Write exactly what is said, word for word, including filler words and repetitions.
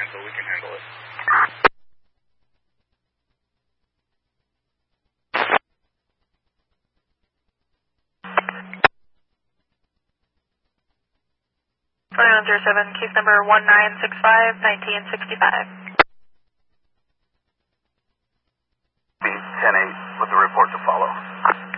fine, so we can handle it. one zero seven, case number one nine six five, nineteen sixty-five. ten eight with the report to follow.